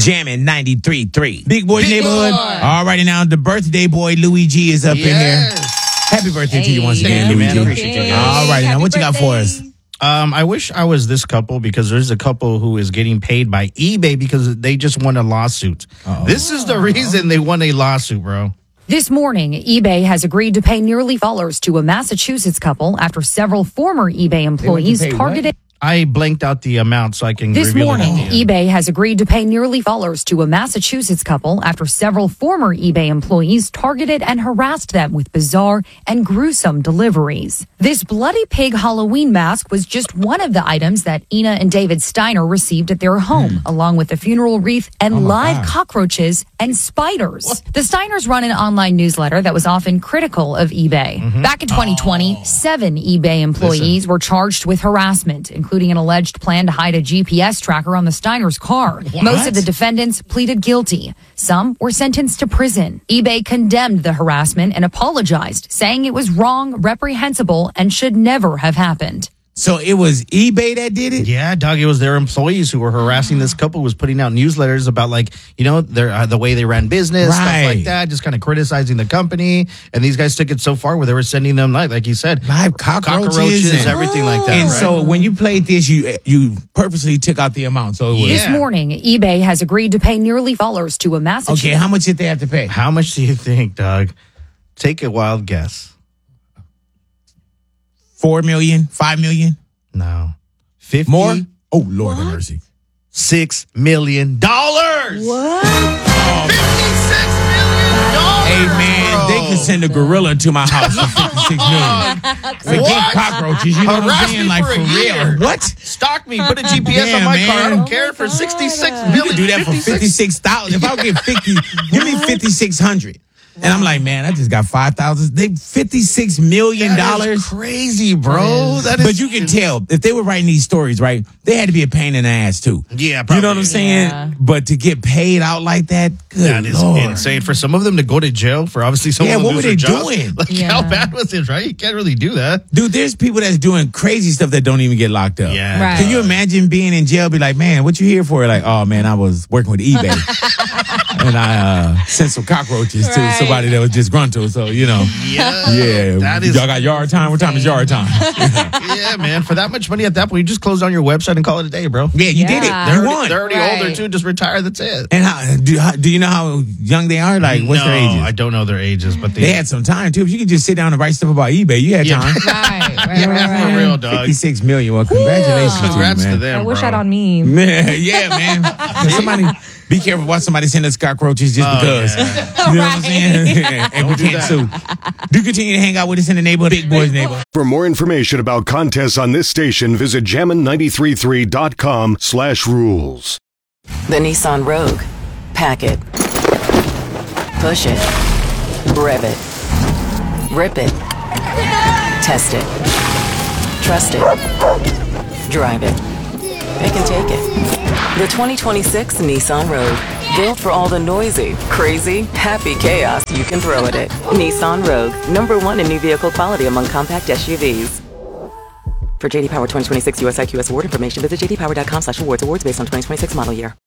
Jamming 93.3. Big Boy's Big Neighborhood. Boy. All righty, now the birthday boy, Louis G, is up in here. Happy birthday to you once again, Thank you, Louis man. G. Appreciate you. All righty, now what you got for us? I wish I was this couple because there's a couple who is getting paid by eBay because they just won a lawsuit. This is the reason they won a lawsuit, bro. This morning, eBay has agreed to pay nearly $1 to a Massachusetts couple after several former eBay employees pay targeted. I blanked out the amount so I can This reveal morning, it. Yeah. eBay has agreed to pay nearly $1 to a Massachusetts couple after several former eBay employees targeted and harassed them with bizarre and gruesome deliveries. This bloody pig Halloween mask was just one of the items that Ina and David Steiner received at their home, along with a funeral wreath and live cockroaches and spiders. The Steiners run an online newsletter that was often critical of eBay. Back in 2020, 7 eBay employees were charged with harassment, including an alleged plan to hide a GPS tracker on the Steiners' car. Most of the defendants pleaded guilty. Some were sentenced to prison. eBay condemned the harassment and apologized, saying it was wrong, reprehensible, and should never have happened. So it was eBay that did it? Yeah, Doug, it was their employees who were harassing this couple, was putting out newsletters about, like, you know, their the way they ran business, stuff Right. like that, just kind of criticizing the company. And these guys took it so far where they were sending them, like you said, Live cockroaches and everything like that. And right? so when you played this, you purposely took out the amount. So it was, This morning, eBay has agreed to pay nearly $1 to a Massachusetts. okay, how much did they have to pay? How much do you think, Doug? Take a wild guess. 4 million? 5 million? No. 50? More? Oh, Lord have mercy. $6 million. What? $56 million. Hey, man, they could send a gorilla to my house for 56 million. Forget What? cockroaches. You know what Harass I'm saying? me Like, for for a year. real. What? Stock me. Put a GPS Yeah, on my car. I man. don't care for $66 million. You could do that for 56,000. If I would get 50, give me 5,600. And I'm like, man, I just got 5,000. They $56 million. That is crazy, bro. That is. But you can tell if they were writing these stories, right? They had to be a pain in the ass too. Yeah, you know what I'm probably. saying? Yeah. But to get paid out like that, good That is Lord. insane. For some of them to go to jail for obviously someone Yeah, to what lose were they their jobs. doing? Like, how bad was it, right? You can't really do that. Dude, there's people that's doing crazy stuff that don't even get locked up. Yeah. Right. Can you imagine being in jail? Be like, man, what you here for? Like, oh man, I was working with eBay, and I sent some cockroaches to Right. somebody that was disgruntled. So you know, yeah. That is. Y'all got yard time. What time is yard time? Yeah, man. For that much money at that point, you just close down your website and call it a day, bro. Yeah, you did it. Yeah. You won. They're already Right. older too. Just retire. That's it. And do you know how young they are? Like, what's their ages? I don't know their ages, but They had some time too. If you could just sit down and write stuff about eBay, you had Yeah. time. Right. for real, dog. 56 million. Well, congratulations Congrats to you, to man. them. I wish bro. I'd on me. Man, yeah, man. Somebody be careful. Watch somebody send us cockroaches just because. yeah. You know what I'm saying? And we do can't that. sue. Do continue to hang out with us in the neighborhood, Big Boys neighborhood. For more information about contests on this station, visit jammin933.com/rules. The Nissan Rogue. Pack it. Push it. Rev it. Rip it. Test it. Trust it. Drive it. Pick and take it. The 2026 Nissan Rogue. Built for all the noisy, crazy, happy chaos you can throw at it. Nissan Rogue. #1 in new vehicle quality among compact SUVs. For JD Power 2026 US IQS award information, visit jdpower.com/awards. Awards based on 2026 model year.